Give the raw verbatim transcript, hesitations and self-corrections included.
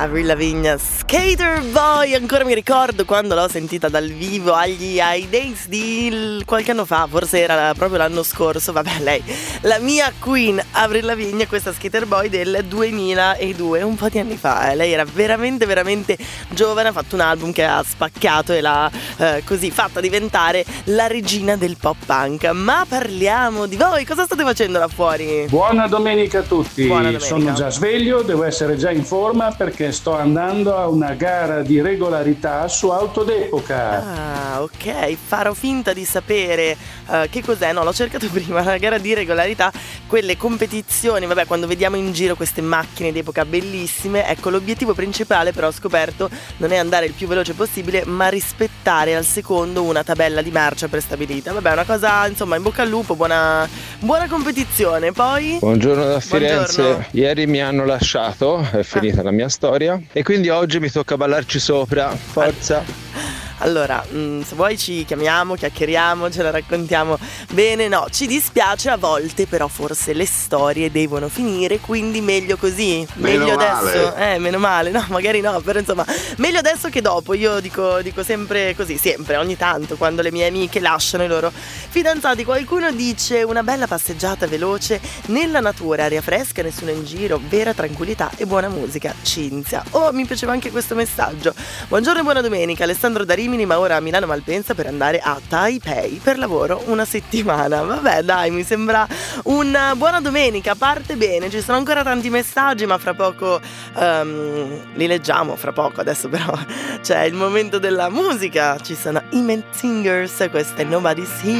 Avril Lavigne, Skater Boy. Ancora mi ricordo quando l'ho sentita dal vivo agli I Days di qualche anno fa, forse era proprio l'anno scorso. Vabbè, lei, la mia queen Avril Lavigne, questa Skater Boy del duemiladue, un po' di anni fa. eh. Lei era veramente veramente giovane, ha fatto un album che ha spaccato e l'ha eh, così fatta diventare la regina del pop punk. Ma parliamo di voi, cosa state facendo là fuori? Buona domenica a tutti. Buona domenica. Sono già sveglio, devo essere già in forma perché sto andando a una gara di regolarità su auto d'epoca. Ah, ok, farò finta di sapere uh, che cos'è. No, l'ho cercato prima, la gara di regolarità, quelle competizioni, vabbè, quando vediamo in giro queste macchine d'epoca bellissime. Ecco, l'obiettivo principale però ho scoperto non è andare il più veloce possibile, ma rispettare al secondo una tabella di marcia prestabilita. Vabbè, una cosa, insomma, in bocca al lupo, buona, buona competizione. Poi buongiorno da Firenze. Buongiorno. Ieri mi hanno lasciato, è finita Ah. la mia storia e quindi oggi mi tocca ballarci sopra. Forza. Allora, mh, se vuoi ci chiamiamo, chiacchieriamo, ce la raccontiamo bene. No, ci dispiace a volte, però forse le storie devono finire, quindi meglio così. Meno meglio male. adesso. Eh, meno male, no, magari no, però insomma, meglio adesso che dopo. Io dico, dico sempre così, sempre, ogni tanto, quando le mie amiche lasciano i loro fidanzati. Qualcuno dice una bella passeggiata veloce nella natura, aria fresca, nessuno in giro, vera tranquillità e buona musica. Cinzia. Oh, mi piaceva anche questo messaggio. Buongiorno e buona domenica, Alessandro da Rimini, ma ora a Milano Malpensa per andare a Taipei per lavoro una settimana. Vabbè, dai, mi sembra una buona domenica, parte bene. Ci sono ancora tanti messaggi, ma fra poco um, li leggiamo, fra poco. Adesso però c'è il momento della musica. Ci sono i Singers, questa è Nobody's Here.